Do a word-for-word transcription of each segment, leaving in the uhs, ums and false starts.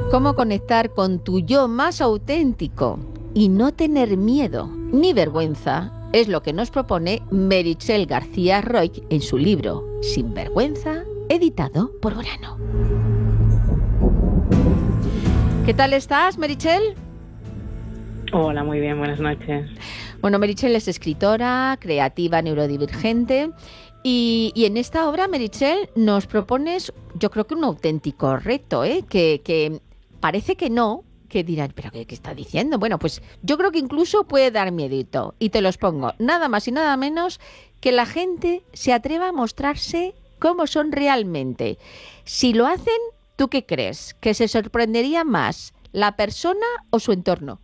Cómo conectar con tu yo más auténtico y no tener miedo ni vergüenza es lo que nos propone Meritxell García Roig en su libro Sinvergüenza, editado por Orano. ¿Qué tal estás, Meritxell? Hola, muy bien, buenas noches. Bueno, Meritxell es escritora, creativa, neurodivergente. Y, y en esta obra, Meritxell, nos propones, yo creo que un auténtico reto, ¿eh? Que, que parece que no, que dirán, ¿pero qué, qué está diciendo? Bueno, pues yo creo que incluso puede dar miedito. Y te los pongo, nada más y nada menos que la gente se atreva a mostrarse cómo son realmente. Si lo hacen, ¿tú qué crees? ¿Que se sorprendería más la persona o su entorno?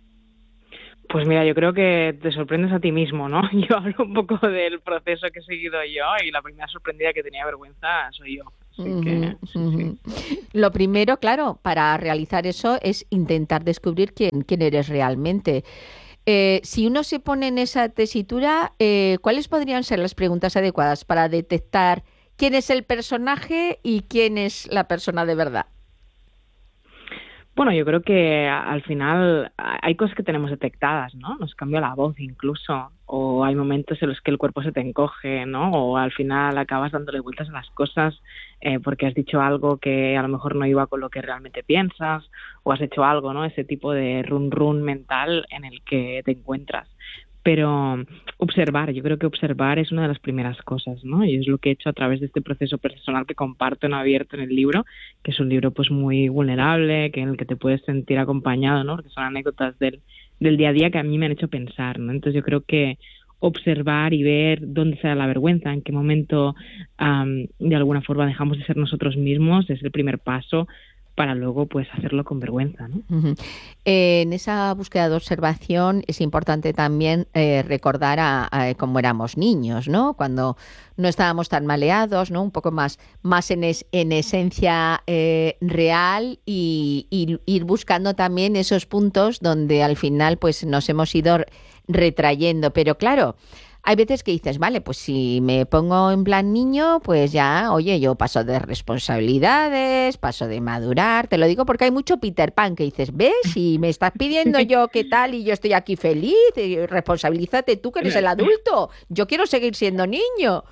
Pues mira, yo creo que te sorprendes a ti mismo, ¿no? Yo hablo un poco del proceso que he seguido yo y la primera sorprendida que tenía vergüenza soy yo. Así uh-huh, que, sí, uh-huh. sí. Lo primero, claro, para realizar eso es intentar descubrir quién, quién eres realmente. Eh, si uno se pone en esa tesitura, eh, ¿cuáles podrían ser las preguntas adecuadas para detectar quién es el personaje y quién es la persona de verdad? Bueno, yo creo que al final hay cosas que tenemos detectadas, ¿no? Nos cambia la voz incluso, o hay momentos en los que el cuerpo se te encoge, ¿no? O al final acabas dándole vueltas a las cosas eh, porque has dicho algo que a lo mejor no iba con lo que realmente piensas, o has hecho algo, ¿no? Ese tipo de run run mental en el que te encuentras. Pero observar, yo creo que observar es una de las primeras cosas, ¿no? Y es lo que he hecho a través de este proceso personal que comparto en abierto en el libro, que es un libro pues muy vulnerable, que en el que te puedes sentir acompañado, ¿no? Porque son anécdotas del, del día a día que a mí me han hecho pensar, ¿no? Entonces yo creo que observar y ver dónde se da la vergüenza, en qué momento um, de alguna forma dejamos de ser nosotros mismos, es el primer paso para luego pues hacerlo con vergüenza, ¿no? Uh-huh. Eh, en esa búsqueda de observación es importante también eh, recordar a, a cómo éramos niños, ¿no? Cuando no estábamos tan maleados, ¿no? Un poco más, más en, es, en esencia eh, real y, y ir buscando también esos puntos donde al final pues nos hemos ido retrayendo. Pero claro, hay veces que dices, vale, pues si me pongo en plan niño, pues ya, oye, yo paso de responsabilidades, paso de madurar. Te lo digo porque hay mucho Peter Pan que dices, ¿ves? Si me estás pidiendo yo qué tal y yo estoy aquí feliz, responsabilízate tú que eres el adulto. Yo quiero seguir siendo niño.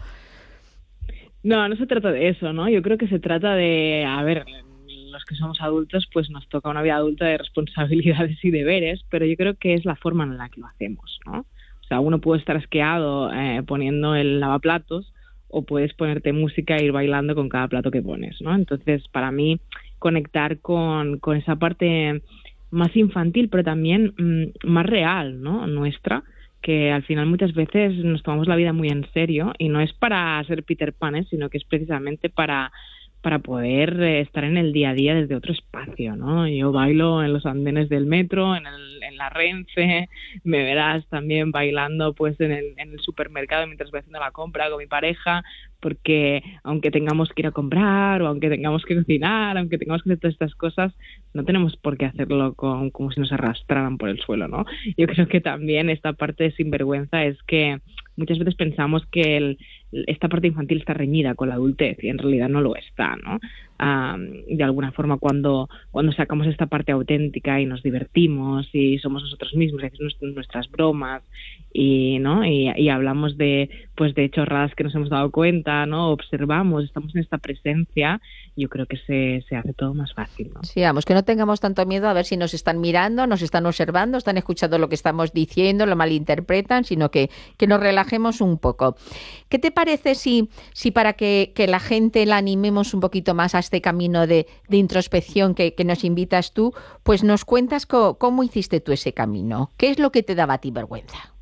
No, no se trata de eso, ¿no? Yo creo que se trata de, a ver, los que somos adultos, pues nos toca una vida adulta de responsabilidades y deberes, pero yo creo que es la forma en la que lo hacemos, ¿no? O sea, uno puede estar asqueado eh, poniendo el lavaplatos o puedes ponerte música e ir bailando con cada plato que pones, ¿no? Entonces, para mí, conectar con, con esa parte más infantil, pero también mmm, más real, ¿no? Nuestra, que al final muchas veces nos tomamos la vida muy en serio y no es para ser Peter Pan, sino que es precisamente para... para poder estar en el día a día desde otro espacio, ¿no? Yo bailo en los andenes del metro, en, el, en la Renfe, me verás también bailando pues en el, en el supermercado mientras voy haciendo la compra con mi pareja, porque aunque tengamos que ir a comprar o aunque tengamos que cocinar, aunque tengamos que hacer todas estas cosas, no tenemos por qué hacerlo con, como si nos arrastraran por el suelo, ¿no? Yo creo que también esta parte de sinvergüenza es que muchas veces pensamos que el, esta parte infantil está reñida con la adultez y en realidad no lo está, ¿no? Um, de alguna forma cuando, cuando sacamos esta parte auténtica y nos divertimos y somos nosotros mismos, hacemos nuestras bromas y, ¿no? y, y hablamos de, pues, de chorradas que nos hemos dado cuenta, ¿no? Observamos, estamos en esta presencia, yo creo que se, se hace todo más fácil, ¿no? Sí, vamos, que no tengamos tanto miedo a ver si nos están mirando, nos están observando, están escuchando lo que estamos diciendo, lo malinterpretan, sino que, que nos relajemos un poco. ¿Qué te parece si, si para que, que la gente la animemos un poquito más a este camino de, de introspección que, que nos invitas tú, pues nos cuentas co, cómo hiciste tú ese camino? ¿Qué es lo que te daba a ti vergüenza?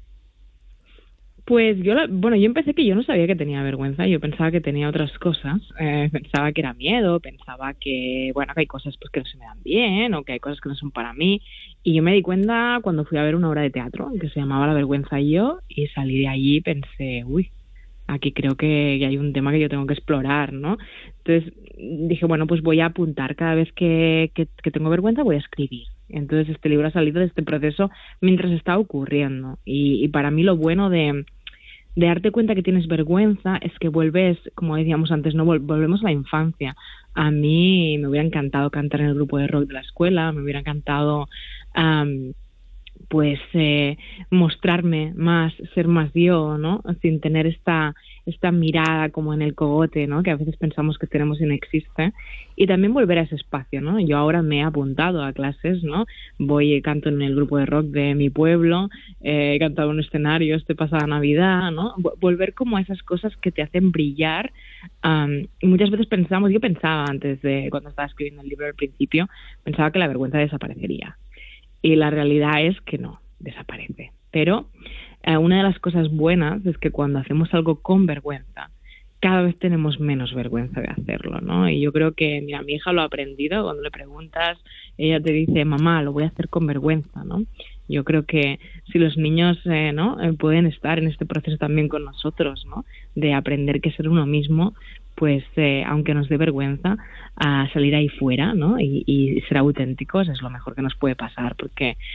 Pues yo, bueno, yo empecé que yo no sabía que tenía vergüenza, yo pensaba que tenía otras cosas, eh, pensaba que era miedo, pensaba que, bueno, que hay cosas pues que no se me dan bien o que hay cosas que no son para mí, y yo me di cuenta cuando fui a ver una obra de teatro que se llamaba La vergüenza y yo, y salí de allí y pensé, uy, aquí creo que hay un tema que yo tengo que explorar, ¿no? Entonces dije, bueno, pues voy a apuntar cada vez que, que, que tengo vergüenza, voy a escribir. Entonces este libro ha salido de este proceso mientras está ocurriendo, y, y para mí lo bueno de... de darte cuenta que tienes vergüenza es que vuelves, como decíamos antes, no Vol- volvemos a la infancia. A mí me hubiera encantado cantar en el grupo de rock de la escuela, me hubiera encantado um, pues eh, mostrarme más, ser más yo, ¿no? Sin tener esta esta mirada como en el cogote, ¿no? Que a veces pensamos que tenemos y no existe. Y también volver a ese espacio, ¿no? Yo ahora me he apuntado a clases, ¿no? Voy y canto en el grupo de rock de mi pueblo, eh, he cantado en un escenario este pasada Navidad, ¿no? Volver como a esas cosas que te hacen brillar. Um, y muchas veces pensamos, yo pensaba antes de, cuando estaba escribiendo el libro al principio, pensaba que la vergüenza desaparecería. Y la realidad es que no, desaparece. Pero eh, una de las cosas buenas es que cuando hacemos algo con vergüenza, cada vez tenemos menos vergüenza de hacerlo, ¿no? Y yo creo que, mira, mi hija lo ha aprendido. Cuando le preguntas, ella te dice, mamá, lo voy a hacer con vergüenza, ¿no? Yo creo que si los niños eh, ¿no? eh, pueden estar en este proceso también con nosotros, ¿no? De aprender que ser uno mismo, pues eh, aunque nos dé vergüenza, a salir ahí fuera, ¿no? Y, y ser auténticos es lo mejor que nos puede pasar, porque